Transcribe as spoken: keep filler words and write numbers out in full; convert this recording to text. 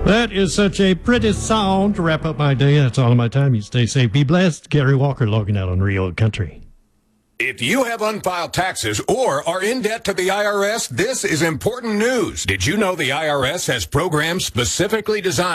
That is such a pretty song to wrap up my day. That's all of my time. You stay safe. Be blessed. Gary Walker logging out on Rio Country. If you have unfiled taxes or are in debt to the I R S, this is important news. Did you know the I R S has programs specifically designed